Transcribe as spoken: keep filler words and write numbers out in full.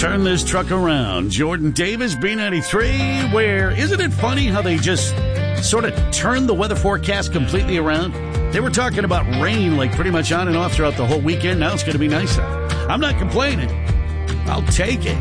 Turn this truck around. Jordan Davis, B ninety-three, where isn't it funny how they just sort of turned the weather forecast completely around? They were talking about rain like pretty much on and off throughout the whole weekend. Now it's going to be nice out. I'm not complaining. I'll take it.